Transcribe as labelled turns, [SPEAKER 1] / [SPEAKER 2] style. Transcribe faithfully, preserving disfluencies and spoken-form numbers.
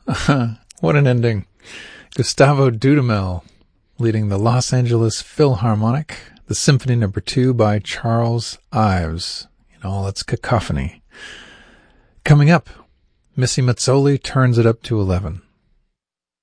[SPEAKER 1] What an ending. Gustavo Dudamel leading the Los Angeles Philharmonic, the Symphony Number Two by Charles Ives in all its cacophony. Coming up, Missy Mazzoli turns it up to eleven.